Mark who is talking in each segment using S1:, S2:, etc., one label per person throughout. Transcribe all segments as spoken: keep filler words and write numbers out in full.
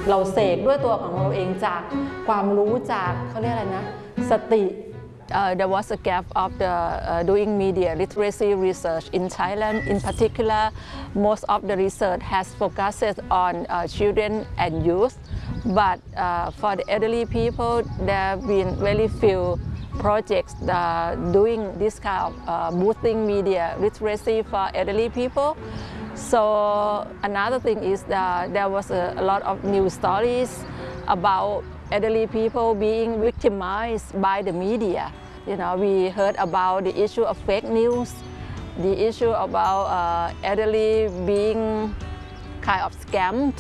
S1: เราเสกด้วยตัวของเราเองจากความรู้จากเขาเรียกอะไรนะสติ Uh, there was a gap of the uh, doing media literacy research in Thailand. In particular, most of the research has focused on uh, children and youth. But uh, for the elderly people, there have been very few projects uh, doing this kind of uh, boosting media literacy for elderly people. So another thing is that there was a, a lot of news stories about elderly people being victimized by the media. You know, we heard about the issue of fake news, the issue about uh, elderly being kind of scammed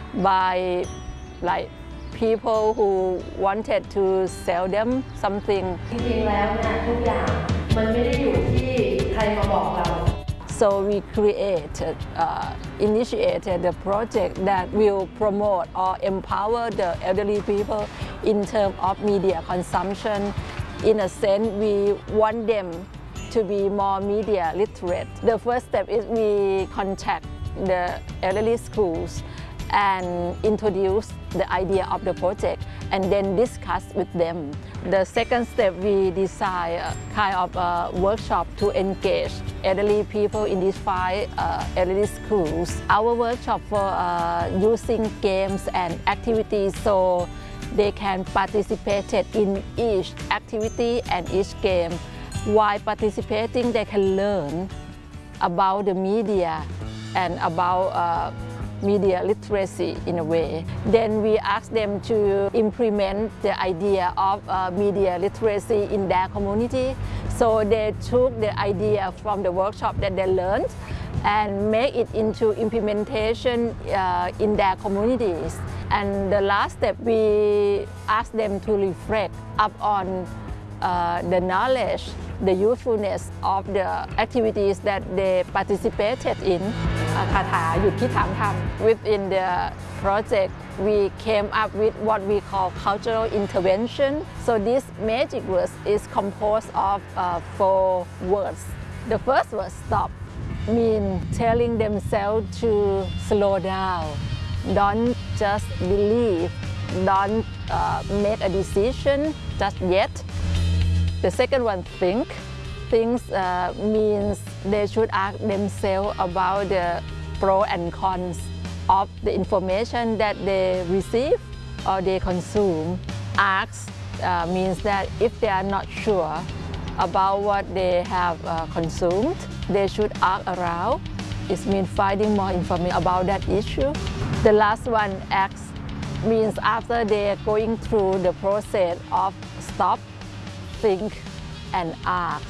S1: by like people who wanted to sell them something.
S2: จริงๆแล้วเนี่ยทุกอย่างมันไม่ได้อยู่ที่ใครมาบอกเรา
S1: So we created, uh, initiated the project that will promote or empower the elderly people in terms of media consumption. In a sense, we want them to be more media literate. The first step is we contact the elderly schools and introduce the idea of the project and then discuss with them. The second step, we design a kind of a workshop to engage elderly people in these five uh, elderly schools. Our workshop for uh, using games and activities so they can participate in each activity and each game. While participating, they can learn about the media and about uh, media literacy in a way. Then we ask them to implement the idea of uh, media literacy in their community. So they took the idea from the workshop that they learned and make it into implementation uh, in their communities. And the last step, we ask them to reflect up on uh, the knowledge, the usefulness of the activities that they participated in. คาถาหยุดคิดถามทำ Within the project, we came up with what we call cultural intervention. So this magic words is composed of uh, four words. The first word, stop, mean telling themselves to slow down. Don't just believe, don't uh, make a decision just yet. The second one, think. Things uh, means they should ask themselves about the pros and cons of the information that they receive or they consume. Ask uh, means that if they are not sure about what they have uh, consumed, they should ask around. It means finding more information about that issue. The last one, act, means after they are going through the process of stop, think, and ask.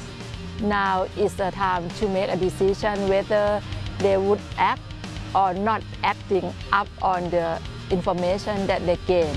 S1: Now is the time to make a decision whether they would act or not acting up on the information that they gain.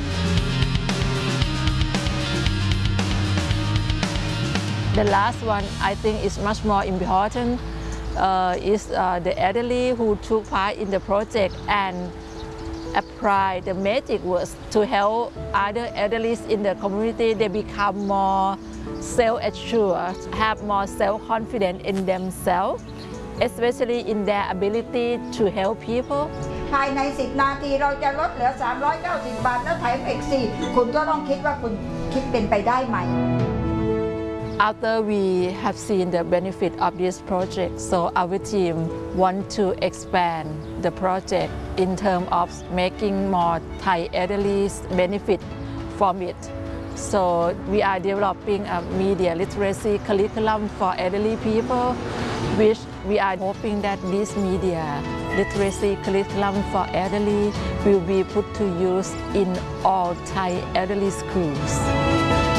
S1: The last one, I think, is much more important. Uh, is uh, the elderly who took part in the project and apply the magic words to help other elderly in the community. They become more self-assured, have more self-confidence in themselves, especially in their ability to help people.
S3: ภายในสิบนาทีเราจะลดเหลือสามร้อยเก้าสิบบาทแล้วแถมอีกสี่คุณก็ต้องคิดว่าคุณคิดเป็นไปได้ไหม
S1: After we have seen the benefit of this project, so our team want to expand the project in terms of making more Thai elderly benefit from it. So we are developing a media literacy curriculum for elderly people, which we are hoping that this media literacy curriculum for elderly will be put to use in all Thai elderly schools.